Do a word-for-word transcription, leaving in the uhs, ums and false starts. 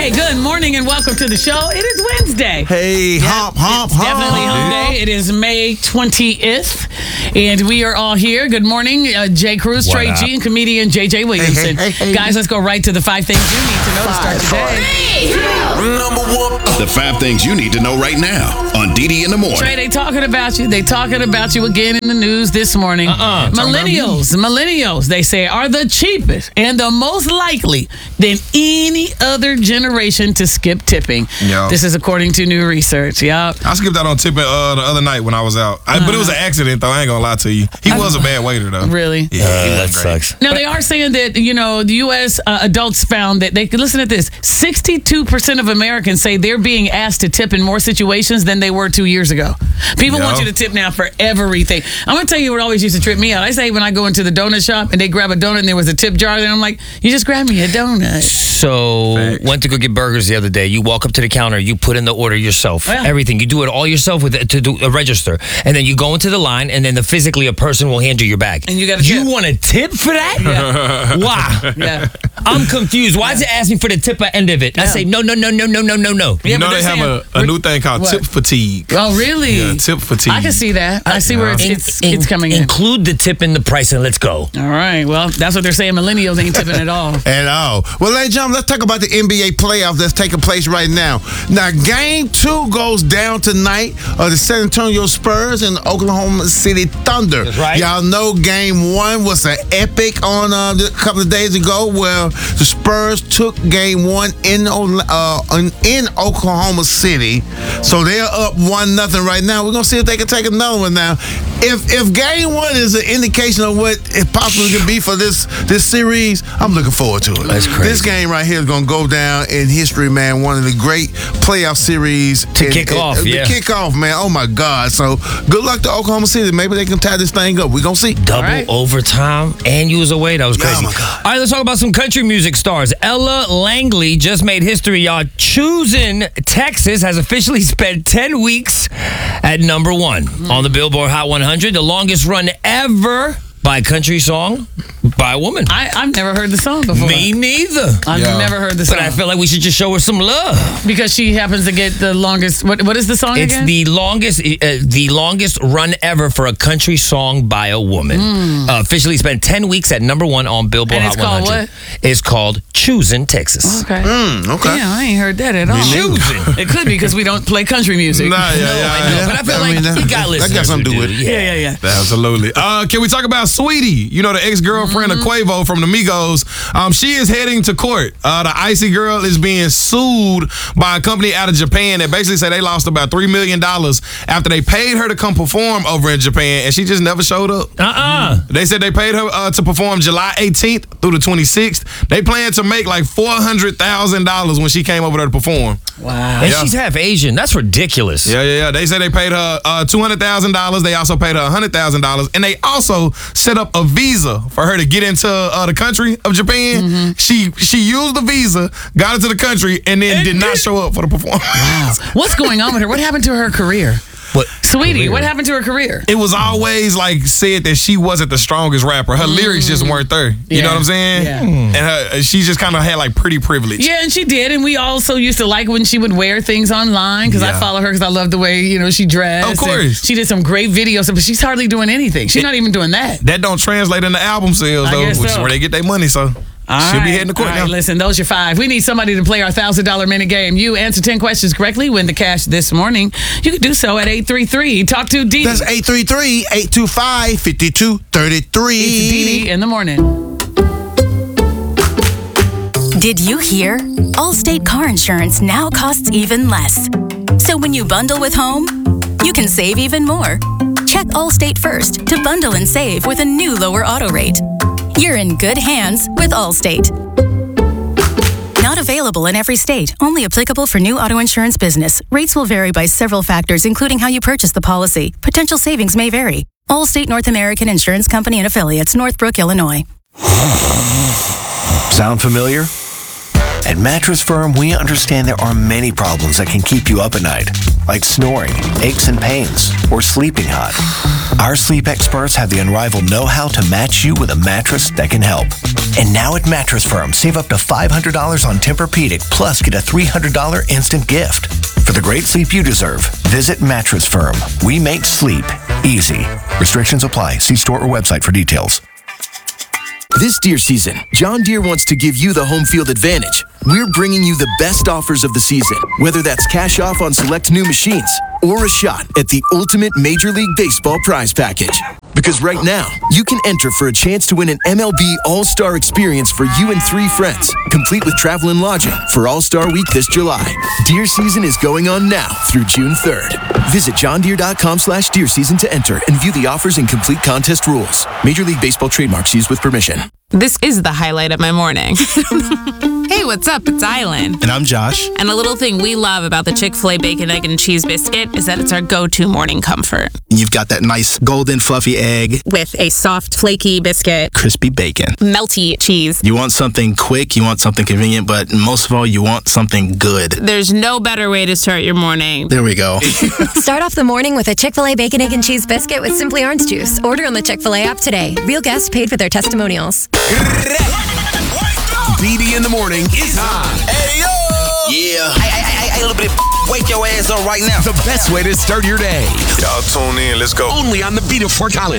Hey, good morning and welcome to the show. It is Wednesday. Hey, Yep, hop, hop, it's hop. definitely hump day. It is May twentieth, and we are all here. Good morning, uh, Jay Cruz, Trey What up? G, and comedian J J Williamson. Hey, hey, hey. Guys, let's go right to the five things you need to know to start today. The five things you need to know right now on D D in the morning. Trey, they talking about you. They talking about you again in the news this morning. Uh-uh. Millennials, millennials, they say, are the cheapest and the most likely than any other generation to skip tipping. Yo. This is according to new research. Yup. I skipped out on tipping uh, the other night when I was out. I, But it was an accident, though. I ain't gonna lie to you. He was a bad waiter, though. Really? Yeah, Uh, he that wasn't great. sucks. Now, they are saying that, you know, the U S uh, adults found that they could listen to this. sixty-two percent of Americans say they're being asked to tip in more situations than they were two years ago. People Yeah. want you to tip now for everything. I'm going to tell you what always used to trip me out. I say when I go into the donut shop and they grab a donut and there was a tip jar, then I'm like, you just grab me a donut. So, Facts. went to go get burgers the other day. You walk up to the counter, you put in the order yourself. Yeah. Everything. You do it all yourself with to do a register. And then you go into the line, and then the, physically a person will hand you your bag. And you gotta You tip. want a tip for that? Yeah. Why? Yeah. I'm confused. Why does it ask me for the tip at the end of it? I Yeah. say, no, no, no, no, no, no, no, no. Yeah, You know but they they're have a, saying- a new thing called What? tip fatigue. Oh, really? Yeah, tip fatigue. I can see that. I see where it's, In- it's, in- it's coming in. Include the tip in the price, and let's go. All right. Well, that's what they're saying. Millennials ain't tipping at all. At all. Well, ladies and gentlemen, let's talk about the N B A playoffs that's taking place right now. Now, game two goes down tonight of the San Antonio Spurs and the Oklahoma City Thunder. That's right. Y'all know game one was an epic on uh, a couple of days ago where the Spurs took game one in uh, in, in Oklahoma City. So they're up one nothing right now. We're going to see if they can take another one now. If if game one is an indication of what it possibly could be for this this series, I'm looking forward to it. That's crazy. This game right here is going to go down in history, man. One of the great playoff series To kick off, to yeah. kick off, man. Oh my God! So good luck to Oklahoma City. Maybe they can tie this thing up. We gonna see. Double right. overtime, and you was away. That was Yeah, crazy. oh my God. All right, let's talk about some country music stars. Ella Langley just made history, y'all. Choosing Texas has officially spent ten weeks at number one on the Billboard Hot one hundred, the longest run ever by a country song by a woman. I, I've never heard the song before. Me neither. I've Yeah. never heard the song. But I feel like we should just show her some love. because she happens to get the longest. What What is the song It's again? the longest, uh, the longest run ever for a country song by a woman. Uh, officially spent ten weeks at number one on Billboard And Hot it's called one hundred. It's called "Choosing Texas." Okay. Mm, okay. Yeah, I ain't heard that at all. Choosing. It could be because we don't play country music. Nah, yeah, yeah, I know, yeah. but I feel I like mean, that- we got that listeners. got something to do who with it. Yeah, yeah, yeah. Absolutely. Uh, can we talk about Sweetie? You know, the ex-girlfriend of Quavo from the Migos. Um, she is heading to court. Uh, the Icy Girl is being sued by a company out of Japan that basically said they lost about three million dollars after they paid her to come perform over in Japan, and she just never showed up. Uh-uh. They said they paid her uh, to perform July eighteenth through the twenty-sixth. They plan to make like four hundred thousand dollars when she came over there to perform. Wow. And Yeah. she's half Asian. That's ridiculous. Yeah, yeah, yeah. They said they paid her uh, two hundred thousand dollars. They also paid her one hundred thousand dollars. And they also set up a visa for her to get into uh, the country of Japan. Mm-hmm. She she used the visa, got into the country, and then And did not did- show up for the performance. What's going on with her? What happened to her career? What? Sweetie, Career. what happened to her career? It was always like said that she wasn't the strongest rapper. Her lyrics just weren't there. You Yeah. know what I'm saying? Yeah. And her, she just kind of had like pretty privilege. Yeah, and she did. And we also used to like when she would wear things online because I Yeah. follow her because I love the way, you know, she dressed. Of and course. she did some great videos, but she's hardly doing anything. She's not even doing that. That don't translate into album sales I though, guess which is so. where they get their money. So All she'll be right. heading to court All now. right, listen, those are five. We need somebody to play our one thousand dollars minute game. You answer ten questions correctly, win the cash this morning. You can do so at eight three three. Talk to Dee. That's eight three three, eight two five, five two three three. It's Dee Dee in the morning. Did you hear? Allstate car insurance now costs even less. So when you bundle with home, you can save even more. Check Allstate first to bundle and save with a new lower auto rate. You're in good hands with Allstate. Not available in every state. Only applicable for new auto insurance business. Rates will vary by several factors, including how you purchase the policy. Potential savings may vary. Allstate North American Insurance Company and Affiliates, Northbrook, Illinois. Sound familiar? At Mattress Firm, we understand there are many problems that can keep you up at night, like snoring, aches and pains, or sleeping hot. Our sleep experts have the unrivaled know-how to match you with a mattress that can help. And now at Mattress Firm, save up to five hundred dollars on Tempur-Pedic, plus get a three hundred dollars instant gift. For the great sleep you deserve, visit Mattress Firm. We make sleep easy. Restrictions apply. See store or website for details. This deer season, John Deere wants to give you the home field advantage. We're bringing you the best offers of the season, whether that's cash off on select new machines or a shot at the ultimate Major League Baseball prize package. Because right now, you can enter for a chance to win an M L B All-Star experience for you and three friends, complete with travel and lodging for All-Star Week this July. Deer season is going on now through June third. Visit johndeere.com slash deer season to enter and view the offers and complete contest rules. Major League Baseball trademarks used with permission. This is the highlight of my morning. Hey, what's up? It's Island. And I'm Josh. And a little thing we love about the Chick-fil-A Bacon, Egg, and Cheese Biscuit is that it's our go-to morning comfort. You've got that nice golden fluffy egg with a soft flaky biscuit, crispy bacon, melty cheese. You want something quick, you want something convenient, but most of all, you want something good. There's no better way to start your morning. There we go. Start off the morning with a Chick-fil-A Bacon, Egg, and Cheese Biscuit with Simply Orange Juice. Order on the Chick-fil-A app today. Real guests paid for their testimonials. D D in the morning is on. Hey, yo! Yeah. Hey, hey, hey, hey, little bit. Wake your ass up right now. The best way to start your day. Y'all tune in. Let's go. Only on the Beat of Fort Collins.